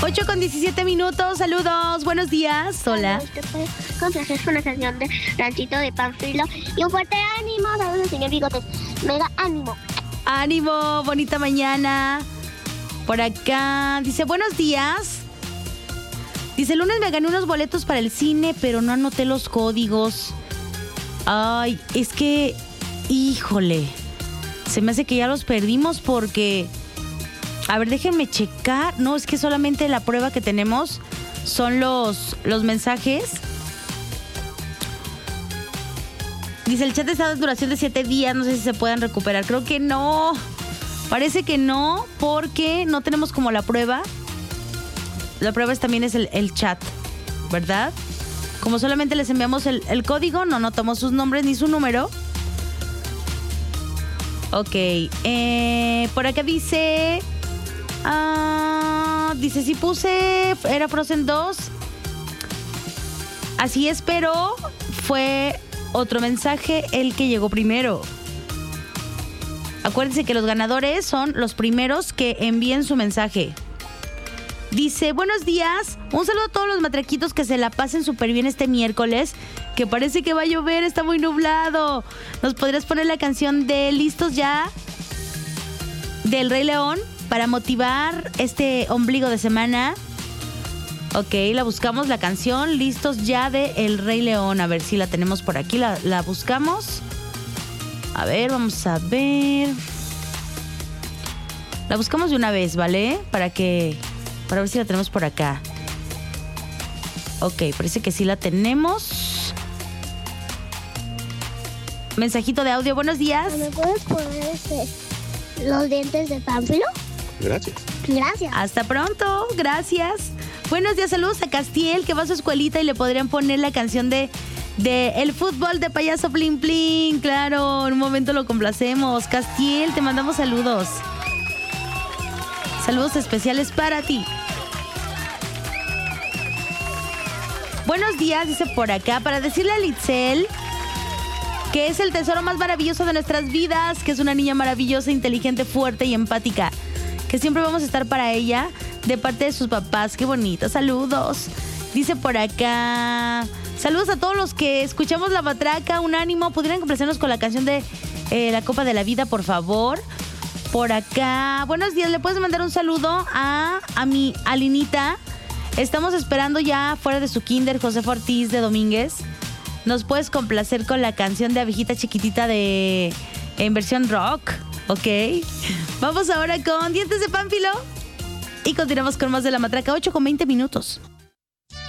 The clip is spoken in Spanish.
8:17. Saludos, buenos días. Hola. Te puedes complacer con una canción de Ranchito de Panfilo. Y un fuerte ánimo. Saludos, señor Bigotes. Mega ánimo. Ánimo, bonita mañana. Por acá dice, buenos días. Dice, el lunes me gané unos boletos para el cine, pero no anoté los códigos. Ay, es que, híjole, se me hace que ya los perdimos porque... A ver, déjenme checar. No, es que solamente la prueba que tenemos son los mensajes. Dice, el chat está de duración de 7 días. No sé si se puedan recuperar. Creo que no. Parece que no, porque no tenemos como la prueba. La prueba también es el chat, ¿verdad? Como solamente les enviamos el código, no notamos sus nombres ni su número. Ok. Por acá dice... dice, sí puse, era Frozen 2. Así es, pero fue otro mensaje el que llegó primero. Acuérdense que los ganadores son los primeros que envíen su mensaje. Dice, buenos días, un saludo a todos los matraquitos, que se la pasen súper bien este miércoles, que parece que va a llover, está muy nublado. ¿Nos podrías poner la canción de Listos Ya del Rey León para motivar este ombligo de semana? Ok, la buscamos, la canción Listos Ya de El Rey León. A ver si la tenemos por aquí, la buscamos. A ver, vamos a ver. La buscamos de una vez, ¿vale? Para ver si la tenemos por acá. Ok, parece que sí la tenemos. Mensajito de audio, buenos días. ¿Me puedes poner los dientes de Pánfilo? Gracias. Gracias. Hasta pronto, gracias. Buenos días, saludos a Castiel, que va a su escuelita y le podrían poner la canción de El Fútbol de Payaso Plin Plin. Claro, en un momento lo complacemos. Castiel, te mandamos saludos. Saludos especiales para ti. Buenos días, dice por acá, para decirle a Litzel que es el tesoro más maravilloso de nuestras vidas, que es una niña maravillosa, inteligente, fuerte y empática, que siempre vamos a estar para ella de parte de sus papás. Qué bonito, saludos. Dice por acá, saludos a todos los que escuchamos La Matraca, un ánimo. ¿Pudieran complacernos con la canción de La Copa de la Vida, por favor? Por acá, buenos días, ¿le puedes mandar un saludo a mi Alinita? Estamos esperando ya fuera de su kinder, Josefa Ortiz de Domínguez. ¿Nos puedes complacer con la canción de Abejita Chiquitita en versión rock? Ok. Vamos ahora con Dientes de Pánfilo y continuamos con más de La Matraca, 8:20.